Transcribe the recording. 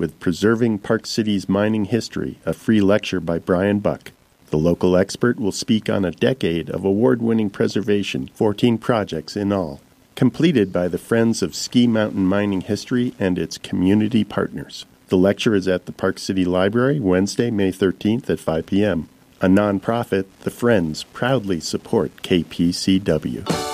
with Preserving Park City's Mining History, a free lecture by Brian Buck. The local expert will speak on a decade of award-winning preservation, 14 projects in all, completed by the Friends of Ski Mountain Mining History and its community partners. The lecture is at the Park City Library, Wednesday, May 13th at 5 p.m. A nonprofit, the Friends proudly support KPCW.